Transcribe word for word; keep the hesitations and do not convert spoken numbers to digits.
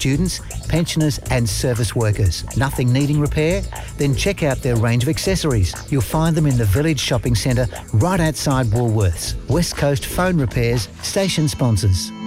students, pensioners and service workers. Nothing needing repair? Then check out their range of accessories. You'll find them in the Village Shopping Centre right outside Woolworths. West Coast Phone Repairs, station sponsors.